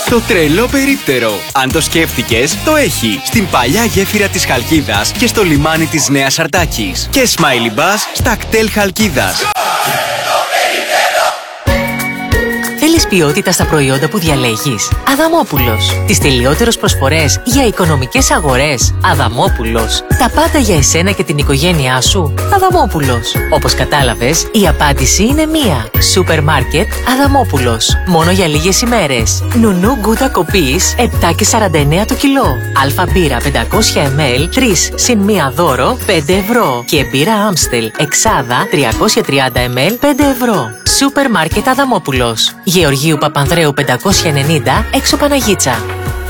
Το τρελό περίπτερο. Αν το σκέφτηκες, το έχει στην παλιά γέφυρα της Χαλκίδας και στο λιμάνι της Νέας Αρτάκης. Και Smiley Bus στα κτέλ Χαλκίδας. Θέλεις ποιότητα στα προϊόντα που διαλέγεις? Αδαμόπουλος. Τις τελειότερες προσφορές για οικονομικές αγορές. Αδαμόπουλος. Τα πάντα για εσένα και την οικογένειά σου. Αδαμόπουλος. Όπως κατάλαβες, η απάντηση είναι μία. Σούπερ μάρκετ Αδαμόπουλος. Μόνο για λίγες ημέρες. Νουνού γκούτα κοπής 7,49 το κιλό. Αλφα μπύρα 500 ml 3 συν 1 δώρο 5 ευρώ. Και μπύρα Άμστελ εξάδα 330 ml 5 ευρώ. Σούπερ μάρκετ Αδαμόπουλος. Γεωργίου Παπανδρέου 590 έξω Παναγίτσα.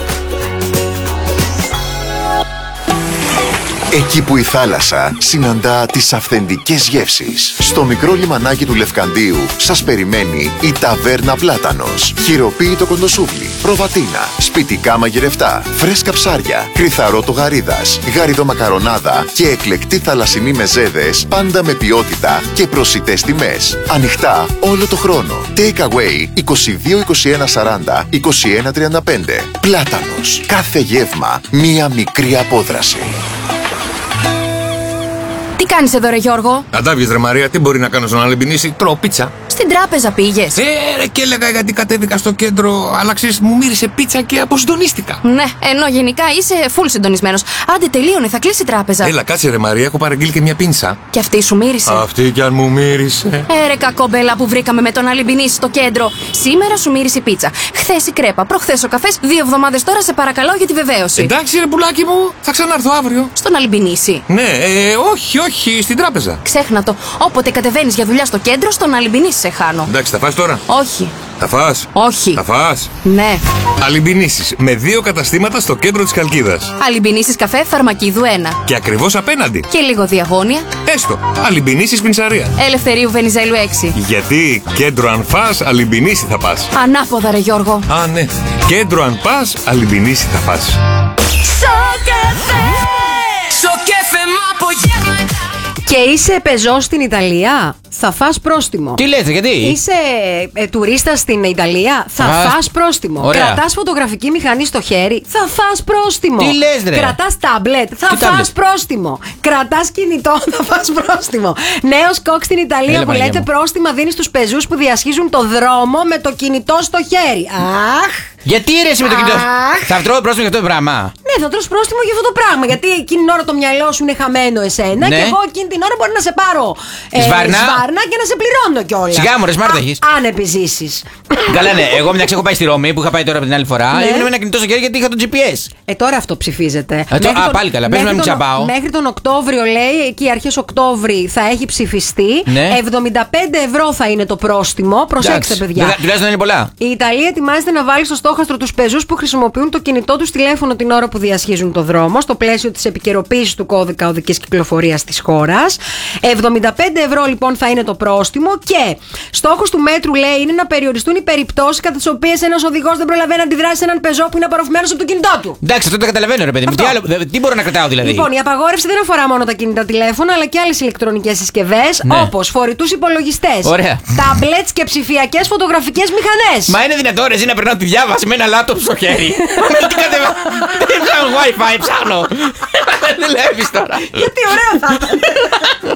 Εκεί που η θάλασσα συναντά τις αυθεντικές γεύσεις. Στο μικρό λιμανάκι του Λευκαντίου σας περιμένει η Ταβέρνα Πλάτανος. Χειροποίητο κοντοσούβλι, προβατίνα, σπιτικά μαγειρευτά, φρέσκα ψάρια, κρυθαρότο γαρίδας, γαριδομακαρονάδα και εκλεκτή θαλασσινή μεζέδες, πάντα με ποιότητα και προσιτές τιμές. Ανοιχτά όλο το χρόνο. Take away 22 21 40 21 35. Πλάτανος. Κάθε γεύμα μία μικρή απόδραση. Τι κάνεις εδώ, ρε Γιώργο? Να τα βγεις, ρε Μαρία, τι μπορεί να κάνω στον Αλεμπινίση? Τρώω πίτσα. Στην τράπεζα πήγες? Ρε, και έλεγα γιατί κατέβηκα στο κέντρο, αλλά ξέρεις, μου μύρισε πίτσα και αποσυντονίστηκα. Ναι, ενώ γενικά είσαι full συντονισμένος. Άντε, τελείωνε, θα κλείσει η τράπεζα. Έλα, κάτσε, ρε Μαρία, έχω παραγγείλει και μια πίνσα. Και αυτή σου μύρισε? Αυτή κι αν μου μύρισε. Ρε κακόμπελα που βρήκαμε με τον Αλεμπινίση στο κέντρο. Σήμερα σου μύρισε η πίτσα. Χθες η κρέπα, προχθές ο καφές. 2 εβδομάδες τώρα σε παρακαλώ για τη βεβαίωση. Εντάξει, ρε πουλάκι μου, θα ξανάρθω αύριο. Στον Αλεμπινίση? Ναι, όχι, στην τράπεζα. Ξέχνα το. Όποτε κατεβαίνεις για δουλειά στο κέντρο, στον Αλεμπινίση σε χάνω. Εντάξει, θα φας τώρα? Όχι. Θα φας? Όχι. Θα φας? Ναι. Αλεμπινίσεις με 2 καταστήματα στο κέντρο της Χαλκίδας. Αλεμπινίσεις καφέ Φαρμακίδου 1. Και ακριβώς απέναντι. Και λίγο διαγώνια. Έστω. Αλεμπινίσεις πινσαρία. Ελευθερίου Βενιζέλου 6. Γιατί κέντρο αν φας, Αλεμπινίση θα πας. Ανάποδα, ρε Γιώργο. Α, ναι. Κέντρο αν πας, Αλεμπινίση θα πας. Και είσαι πεζός στην Ιταλία, θα φας πρόστιμο. Τι λέτε, γιατί? Είσαι τουρίστας στην Ιταλία, θα φας πρόστιμο. Ωραία. Κρατάς φωτογραφική μηχανή στο χέρι, θα φας πρόστιμο. Τι λες, ρε? Κρατάς τάμπλετ, θα Τι φας τάμπλετ? πρόστιμο. Κρατάς κινητό, θα φας πρόστιμο. Νέος κοκ στην Ιταλία. Έλα, που Παναγία λέτε μου. πρόστιμα δίνει στους πεζούς που διασχίζουν το δρόμο με το κινητό στο χέρι. Αχ! Γιατί ρε εσύ με το κινητό? Αχ. Θα τρώω πρόστιμο για αυτό το πράγμα. Ναι, θα τρως πρόστιμο για αυτό το πράγμα. Γιατί εκείνη την ώρα το μυαλό σου είναι χαμένο εσένα. Ναι. Και εγώ εκείνη την ώρα μπορεί να σε πάρω σβάρνα και να σε πληρώνω κιόλα. Σιγά μου, ρε, smart έχεις. Αν επιζήσεις. Καλά, ναι. Εγώ μια έχω πάει στη Ρώμη που είχα πάει τώρα από την άλλη φορά. Ναι. Ήμουν με ένα κινητό στο χέρι γιατί είχα το GPS. Τώρα αυτό ψηφίζεται. Πάλι καλά. Πες να μην ξαπάω. Μέχρι τον Οκτώβριο, λέει, εκεί αρχές Οκτώβρη θα έχει ψηφιστεί. Ναι. 75 ευρώ θα είναι το πρόστιμο. Προσέξτε, παιδιά. Τουλάχιστον είναι πολλά. Η Ιταλία ετοιμάζεται να βάλει στο στόχαστρο τους πεζούς που χρησιμοποιούν το κινητό τους τηλέφωνο την ώρα που διασχίζουν το δρόμο, στο πλαίσιο της επικαιροποίησης του κώδικα οδικής κυκλοφορίας της χώρας. 75 ευρώ λοιπόν θα είναι το πρόστιμο και στόχος του μέτρου, λέει, είναι να περιοριστούν οι περιπτώσεις κατά τις οποίες ένας οδηγός δεν προλαβαίνει να αντιδράσει σε έναν πεζό που είναι απορροφημένος από το κινητό του. Εντάξει, αυτό το καταλαβαίνω, ρε παιδί μου. Τι μπορώ να κρατάω δηλαδή? Λοιπόν, η απαγόρευση δεν αφορά μόνο τα κινητά τηλέφωνα, αλλά και άλλες ηλεκτρονικές συσκευές, Ναι. όπως φορητούς υπολογιστές, Ωραία. τάμπλετς και ψηφιακές φωτογραφικές μηχανές. Μα είναι δυνατόν ρε, εσύ να περνάω τη διάβαση με ένα λάπτοπ στο χέρι? Δεν ψάχνω Wi-Fi, ψάχνω. Δεν δουλεύεις τώρα. Γιατί ωραίο θα ήταν.